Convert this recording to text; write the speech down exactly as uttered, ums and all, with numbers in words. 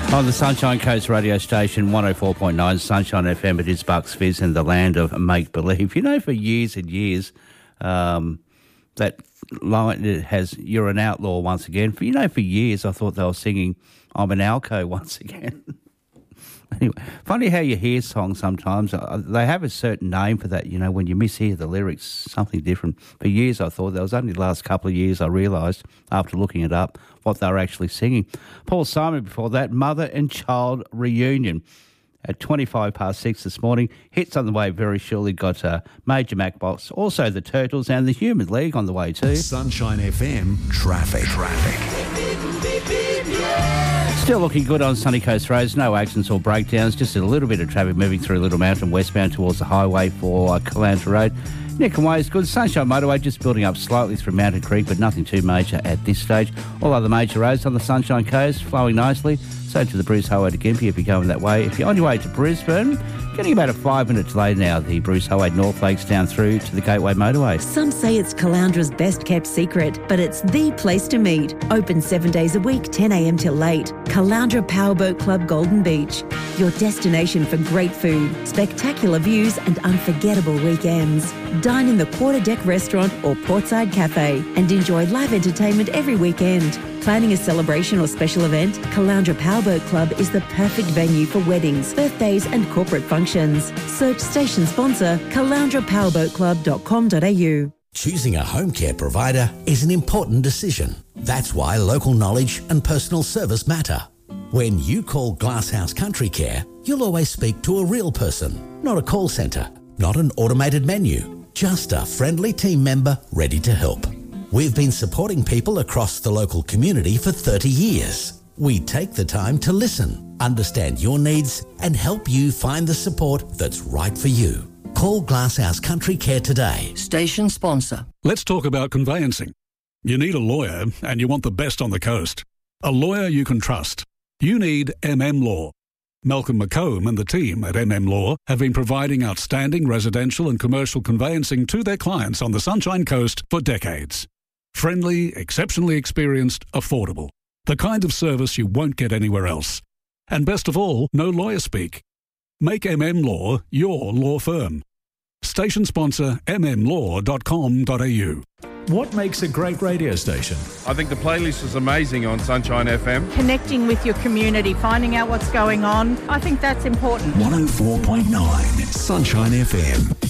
On the Sunshine Coast radio station, one oh four point nine, Sunshine F M, it is Bucks Fizz in the land of make-believe. You know, for years and years, um, that line has, you're an outlaw once again. For, you know, for years I thought they were singing, I'm an alco once again. Anyway, funny how you hear songs sometimes. Uh, they have a certain name for that, you know, when you mishear the lyrics, something different. For years I thought, that was only the last couple of years I realised, after looking it up, what they were actually singing. Paul Simon before that, Mother and Child Reunion. At twenty-five past six this morning, hits on the way very shortly, got uh, Major Mac Box, also the Turtles and the Human League on the way too. Sunshine F M, traffic. Traffic. Still looking good on Sunny Coast roads, no accidents or breakdowns, just a little bit of traffic moving through Little Mountain westbound towards the highway for uh, Caloundra Road. Nick and Way is good. Sunshine Motorway just building up slightly through Mountain Creek, but nothing too major at this stage. All other major roads on the Sunshine Coast flowing nicely. So to the Bruce Highway to Gympie if you're going that way. If you're on your way to Brisbane, getting about a five minute delay now, the Bruce Highway North Lakes down through to the Gateway Motorway. Some say it's Caloundra's best kept secret, but it's the place to meet. Open seven days a week, ten a m till late. Caloundra Powerboat Club Golden Beach. Your destination for great food, spectacular views and unforgettable weekends. Dine in the Quarter Deck Restaurant or Portside Cafe and enjoy live entertainment every weekend. Planning a celebration or special event? Caloundra Powerboat Club is the perfect venue for weddings, birthdays and corporate functions. Search station sponsor caloundra powerboat club dot com dot a u. Choosing a home care provider is an important decision. That's why local knowledge and personal service matter. When you call Glasshouse Country Care, you'll always speak to a real person, not a call centre, not an automated menu, just a friendly team member ready to help. We've been supporting people across the local community for thirty years. We take the time to listen, understand your needs and help you find the support that's right for you. Call Glasshouse Country Care today. Station sponsor. Let's talk about conveyancing. You need a lawyer and you want the best on the coast. A lawyer you can trust. You need M M Law. Malcolm McComb and the team at M M Law have been providing outstanding residential and commercial conveyancing to their clients on the Sunshine Coast for decades. Friendly, exceptionally experienced, affordable. The kind of service you won't get anywhere else. And best of all, no lawyer speak. Make M M Law your law firm. Station sponsor m m law dot com dot a u. What makes a great radio station? I think the playlist is amazing on Sunshine F M. Connecting with your community, finding out what's going on. I think that's important. one oh four point nine Sunshine F M.